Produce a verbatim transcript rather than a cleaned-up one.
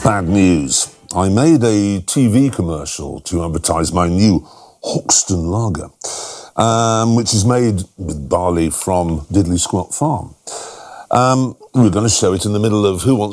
Bad news. I made a T V commercial to advertise my new Hoxton Lager, um, which is made with barley from Diddley Squat Farm. Um, we were going to show it in the middle of Who Wants